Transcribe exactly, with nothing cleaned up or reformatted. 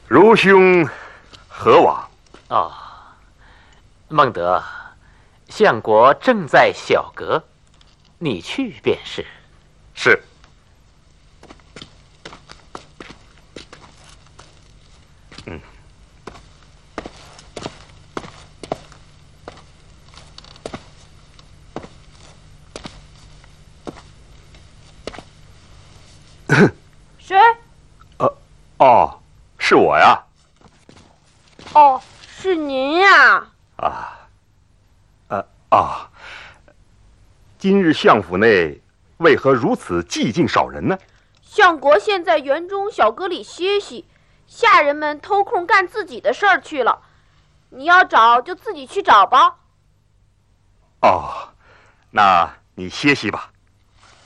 如兄何往？ 哦，孟德，相国正在小阁，你去便是。 是。嗯。 谁？ 呃，哦，是我呀。 哦，是您呀。 啊，呃啊，今日相府内为何如此寂静少人呢？ 相国现在园中小阁里歇息，下人们偷空干自己的事儿去了。你要找就自己去找吧。 哦，那你歇息吧。